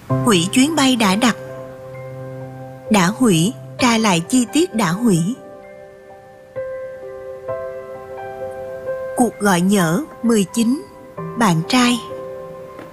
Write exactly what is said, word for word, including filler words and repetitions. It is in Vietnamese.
Hủy chuyến bay đã đặt. Đã hủy, tra lại chi tiết đã hủy. Cuộc gọi nhỡ mười chín. Bạn trai.